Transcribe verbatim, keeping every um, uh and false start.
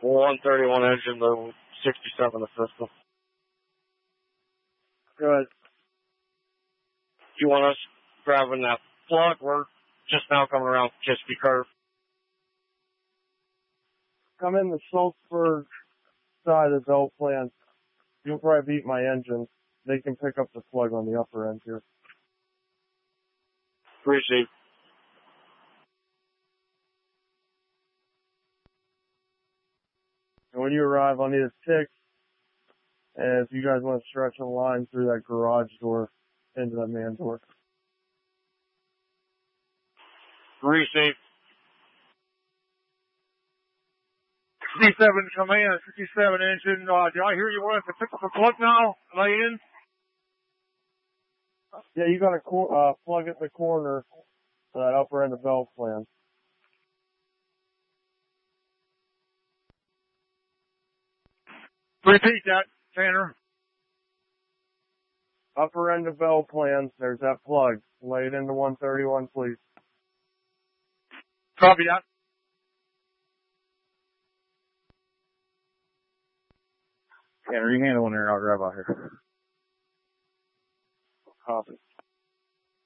one thirty-one engine, the sixty-seven the system. Good. You want us grabbing that plug? We're just now coming around Kiski curve. Come in the Schultzberg side of the belt plant. You'll probably beat my engine. They can pick up the plug on the upper end here. Appreciate. And when you arrive, I'll need a tick. And if you guys want to stretch a line through that garage door into that man door. Receive. C seven command, fifty-seven engine. Uh, did I hear you want to pick up the plug now? Lay in? Yeah, you got to co- uh, plug at the corner of that upper end of belt plan. Repeat that, Tanner. Upper end of belt plan, there's that plug. Lay it into one thirty-one, please. Copy that. Tanner, you handle one there, I'll grab out here.